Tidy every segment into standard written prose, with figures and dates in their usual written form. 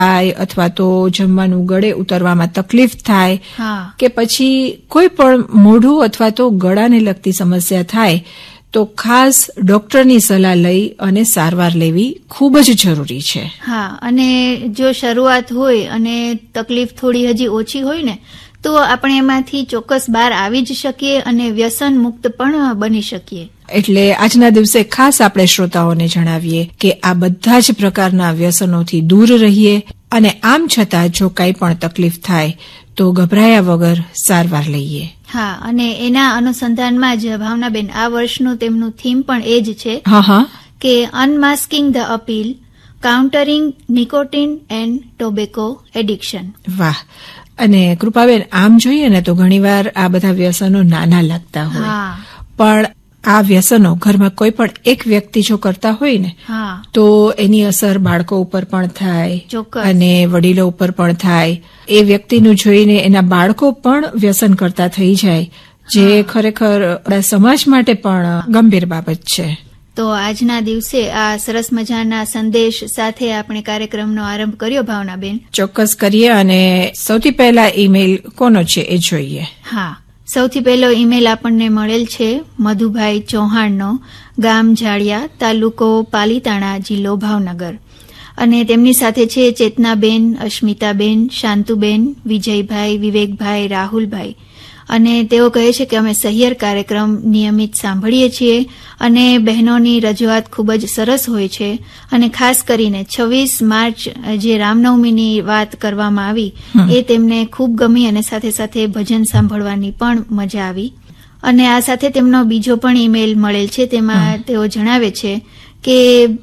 થાય અથવા તો જમવાનું ગળે ઉતરવામાં તકલીફ થાય કે પછી કોઈ પણ મોઢું અથવા તો ગળાને લગતી સમસ્યા થાય તો ખાસ ડોક્ટરની સલાહ લઈ અને સારવાર લેવી ખૂબ જ જરૂરી છે. હા, અને જો શરૂઆત હોય અને તકલીફ થોડી હજી ઓછી હોય ને તો આપણે એમાંથી ચોક્કસ બહાર આવી જ શકીએ અને વ્યસન મુક્ત પણ બની શકીએ. એટલે આજના દિવસે ખાસ આપણે શ્રોતાઓને જણાવીએ કે આ બધા જ પ્રકારના વ્યસનોથી દૂર રહીએ અને આમ છતાં જો કંઈ પણ તકલીફ થાય તો ગભરાયા વગર સારવાર લઈએ. હા, અને એના અનુસંધાનમાં જ ભાવનાબેન આ વર્ષનું તેમનું થીમ પણ એ જ છે કે અનમાસ્કિંગ the appeal, કાઉન્ટરિંગ nicotine and tobacco addiction. વાહ. અને કૃપાબેન, આમ જોઈએ ને તો ઘણીવાર આ બધા વ્યસનો નાના લાગતા હોય, પણ આ વ્યસનો ઘરમાં કોઈ પણ એક વ્યક્તિ જો કરતા હોય ને તો એની અસર બાળકો ઉપર પણ થાય અને વડીલો ઉપર પણ થાય. એ વ્યક્તિનું જોઈને એના બાળકો પણ વ્યસન કરતા થઈ જાય, જે ખરેખર સમાજ માટે પણ ગંભીર બાબત છે. તો આજના દિવસે આ સરસ મજાના સંદેશ સાથે આપણે કાર્યક્રમનો આરંભ કર્યો ભાવનાબેન. ચોક્કસ કરીએ. અને સૌથી પહેલા ઈમેલ કોનો છે એ જોઈએ. હા, સૌથી પહેલો ઈમેલ આપણને મળેલ છે મધુભાઈ ચૌહાણનો, ગામ જાળિયા, તાલુકો પાલીતાણા, જિલ્લો ભાવનગર. અને તેમની સાથે છે ચેતનાબેન, અસ્મિતાબેન, શાંતુબેન, વિજયભાઈ, વિવેકભાઈ, રાહુલભાઈ. અને તેઓ કહે છે કે અમે સહિયર કાર્યક્રમ નિયમિત સાંભળીએ છીએ અને બહેનોની રજૂઆત ખૂબ જ સરસ હોય છે. અને ખાસ કરીને 26 માર્ચ જે રામનવમીની વાત કરવામાં આવી એ તેમને ખૂબ ગમી અને સાથે સાથે ભજન સાંભળવાની પણ મજા આવી. અને આ સાથે તેમનો બીજો પણ ઈમેલ મળેલ છે, તેમાં તેઓ જણાવે છે કે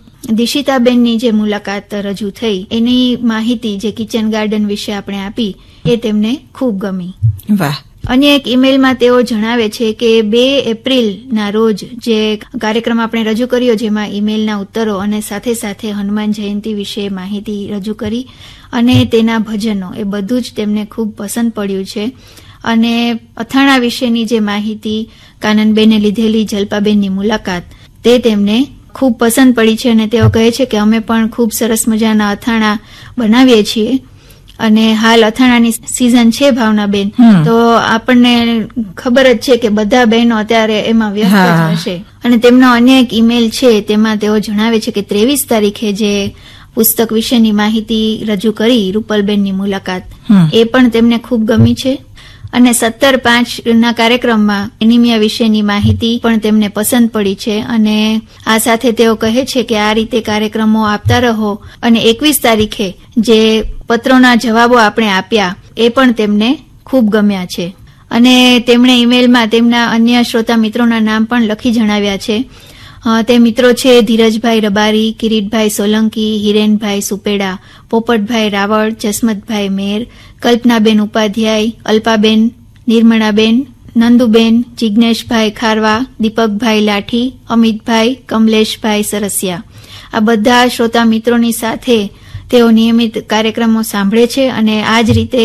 દિશિતાબેનની જે મુલાકાત રજૂ થઈ એની માહિતી જે કિચન ગાર્ડન વિશે આપણે આપી એ તેમને ખૂબ ગમી. વાહ. અન્ય એક ઈમેલમાં તેઓ જણાવે છે કે 2 એપ્રિલના રોજ જે કાર્યક્રમ આપણે રજૂ કર્યો જેમાં ઈમેલના ઉત્તરો અને સાથે સાથે હનુમાન જયંતિ વિશે માહિતી રજૂ કરી અને તેના ભજનો, એ બધું જ તેમને ખૂબ પસંદ પડ્યું છે. અને અથાણા વિશેની જે માહિતી, કાનનબેને લીધેલી જલ્પાબેનની મુલાકાત, તે તેમને ખૂબ પસંદ પડી છે. અને તેઓ કહે છે કે અમે પણ ખૂબ સરસ મજાના અથાણા બનાવીએ છીએ અને હાલ અથાણાની સીઝન છે ભાવનાબેન, તો આપણને ખબર જ છે કે બધા બહેનો અત્યારે એમાં વ્યસ્ત જ હશે. અને તેમનો અન્ય એક ઈમેલ છે તેમાં તેઓ જણાવે છે કે 23 તારીખે જે પુસ્તક વિશેની માહિતી રજૂ કરી રૂપલબેનની મુલાકાત, એ પણ તેમને ખૂબ ગમી છે. અને 17/5 કાર્યક્રમમાં એનિમિયા વિશેની માહિતી પણ તેમને પસંદ પડી છે. અને આ સાથે તેઓ કહે છે કે આ રીતે કાર્યક્રમો આપતા રહો. અને 21 તારીખે જે પત્રોના જવાબો આપણે આપ્યા એ પણ તેમને ખૂબ ગમ્યા છે. અને તેમણે ઈમેલમાં તેમના અન્ય શ્રોતા મિત્રોના નામ પણ લખી જણાવ્યા છે. તે મિત્રો છે ધીરજભાઈ રબારી, કિરીટભાઈ સોલંકી, હિરેનભાઈ સુપેડા, પોપટભાઈ રાવળ, જસમતભાઈ મેર, કલ્પનાબેન ઉપાધ્યાય, અલ્પાબેન, નિર્મળાબેન, નંદુબેન, જિજ્ઞેશભાઈ ખારવા, દીપકભાઈ લાઠી, અમિતભાઈ, કમલેશભાઈ સરસિયા. આ બધા શ્રોતા મિત્રોની સાથે તેઓ નિયમિત કાર્યક્રમો સાંભળે છે અને આ જ રીતે